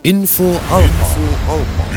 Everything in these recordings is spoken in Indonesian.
Info Alpa.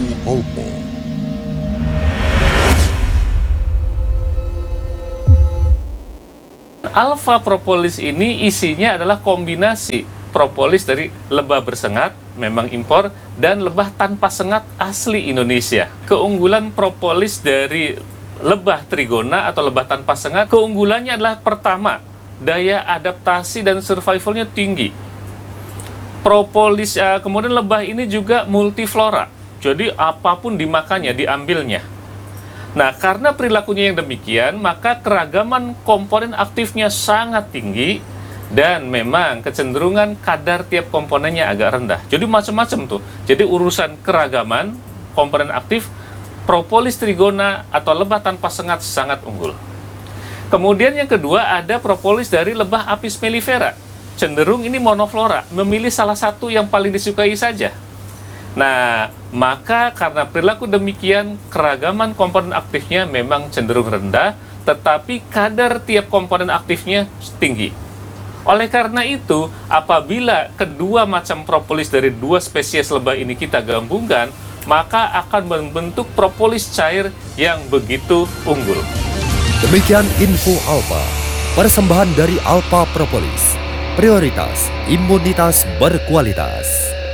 Alpha propolis ini isinya adalah kombinasi propolis dari lebah bersengat, memang impor, dan lebah tanpa sengat asli Indonesia. Keunggulan propolis dari lebah trigona atau lebah tanpa sengat, keunggulannya adalah pertama, daya adaptasi dan survivalnya tinggi. Propolis, kemudian lebah ini juga multiflora, jadi apapun dimakannya, diambilnya. Nah, karena perilakunya yang demikian, maka keragaman komponen aktifnya sangat tinggi dan memang kecenderungan kadar tiap komponennya agak rendah. Jadi macam-macam tuh. Jadi urusan keragaman komponen aktif, propolis trigona atau lebah tanpa sengat sangat unggul. Kemudian yang kedua ada propolis dari lebah Apis mellifera. Cenderung ini monoflora, memilih salah satu yang paling disukai saja. Nah, maka karena perilaku demikian, keragaman komponen aktifnya memang cenderung rendah, tetapi kadar tiap komponen aktifnya tinggi. Oleh karena itu, apabila kedua macam propolis dari dua spesies lebah ini kita gabungkan, maka akan membentuk propolis cair yang begitu unggul. Demikian Info Alpa, persembahan dari Alpa Propolis. Prioritas imunitas berkualitas.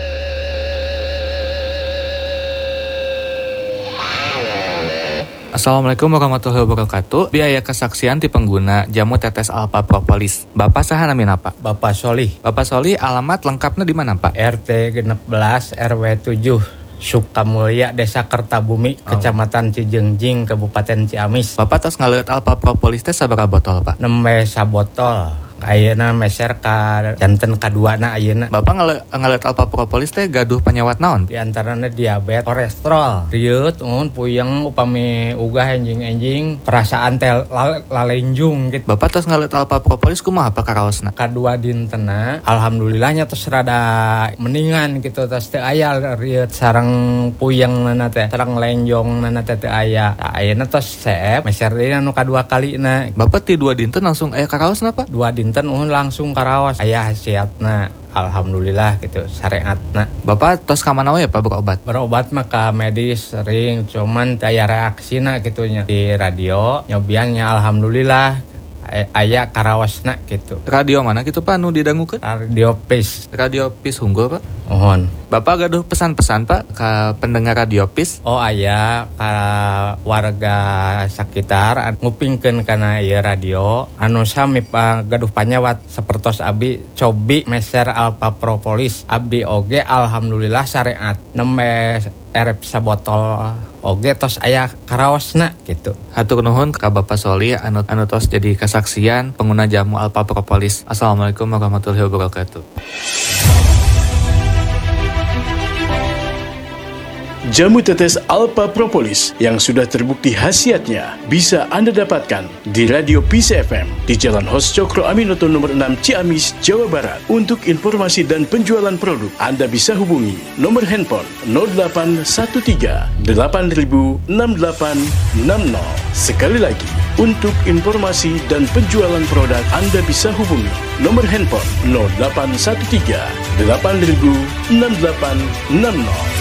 Assalamualaikum warahmatullahi wabarakatuh. Biaya kesaksian di pengguna jamu tetes Alpha Propolis. Bapak saha namina Pak? Bapak Soli. Bapak Soli, alamat lengkapnya di mana Pak? RT 16 RW 7 Sukamulya, Desa Kertabumi, Kecamatan Cijengjing, Kabupaten Ciamis. Bapak tos ngaliat Alpha Propolis teh sabaraha botol Pak? 6 sabotol. Ayeuna meser ka janten kaduana ayeuna. Bapak ngaliat Alpha Propolis teh gaduh penyewat naon? Di antaranya diabetes, kolesterol, riut, puyeng upami ugah enjing-enjing, perasaan teh lalenjung gitu. Bapak tos ngaliat Alpha Propolis kumaha Pak karaosna? Kadua dintena alhamdulillahnya tos rada mendingan gitu, tos teu aya riut sareng puyeng nana teh, sareng lenjong nana teh teu aya. Ayeuna tos seep meser deui anu kadua kalina. Bapak ti dua dinten langsung aya karaosna Pak? Dua dinten langsung karaos aya hasiatna, alhamdulillah gitu, syariatna. Bapak tos ka mana we Pak berobat mah ka medis sering, cuman aya reaksina gitunya di radio nyobiannya alhamdulillah aya karawasna gitu. Radio mana gitu Pak nu didangukeun? Radio PIS unggul Pak. Mohon. Bapak gaduh pesan-pesan Pak ke pendengar Radio PIS? Oh aya ka warga sekitar ngupingkeun kana ieu radio anu sami gaduh panyawat sapertos abdi cobi meser Alpha Propolis. Abdi oge alhamdulillah syariat nembe erep sabotol oge tos aya karaosna gitu. Hatur nuhun ka Bapak Soli anu tos jadi kesaksian pengguna jamu Alpha Propolis. Assalamualaikum warahmatullahi wabarakatuh. Jamu tetes Alpha Propolis yang sudah terbukti khasiatnya bisa Anda dapatkan di Radio PIS FM di Jalan Hos Cokro Aminoto nomor 6 Ciamis, Jawa Barat. Untuk informasi dan penjualan produk, Anda bisa hubungi nomor handphone 0813 8000 6860. Sekali lagi, untuk informasi dan penjualan produk, Anda bisa hubungi nomor handphone 0813 8000 6860.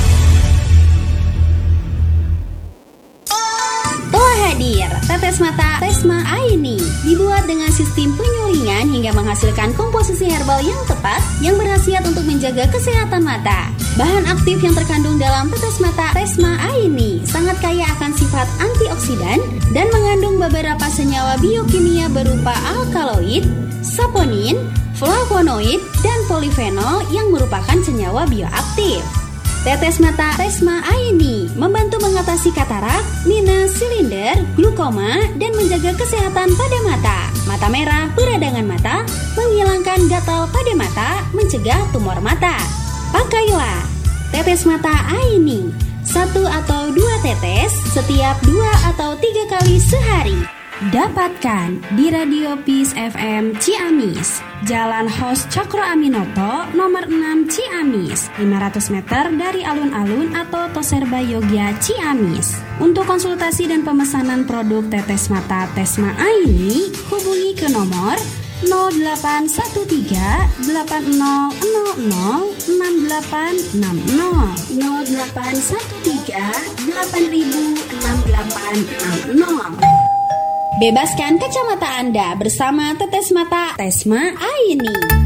Hadir, tetes mata Tesma Aini dibuat dengan sistem penyulingan hingga menghasilkan komposisi herbal yang tepat yang berkhasiat untuk menjaga kesehatan mata. Bahan aktif yang terkandung dalam tetes mata Tesma Aini sangat kaya akan sifat antioksidan dan mengandung beberapa senyawa biokimia berupa alkaloid, saponin, flavonoid, dan polifenol yang merupakan senyawa bioaktif. Tetes mata Tesma Aini membantu mengatasi katarak, minus, silinder, glukoma, dan menjaga kesehatan pada mata. Mata merah, peradangan mata, menghilangkan gatal pada mata, mencegah tumor mata. Pakailah tetes mata Aini 1 atau 2 tetes setiap 2 atau 3 kali sehari. Dapatkan di Radio PIS FM Ciamis, Jalan Hos Cokro Aminoto, nomor 6 Ciamis, 500 meter dari alun-alun atau Toserba Yogya Ciamis. Untuk konsultasi dan pemesanan produk tetes mata Tesma Aini, hubungi ke nomor 0813 8000 6860 0813 8000 6860. Bebaskan kacamata Anda bersama Tetes Mata Tesma Aini.